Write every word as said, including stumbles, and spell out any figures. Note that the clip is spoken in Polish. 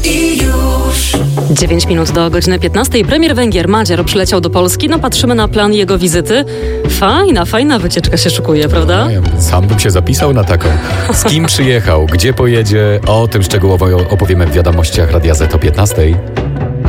i już. dziewięć minut do godziny piętnastej. Premier Węgier Madziar przyleciał do Polski. No patrzymy na plan jego wizyty. Fajna, fajna wycieczka się szykuje, prawda? No, ja sam bym się zapisał na taką. Z kim przyjechał, gdzie pojedzie, o tym szczegółowo opowiemy w wiadomościach Radia Z o piętnastej.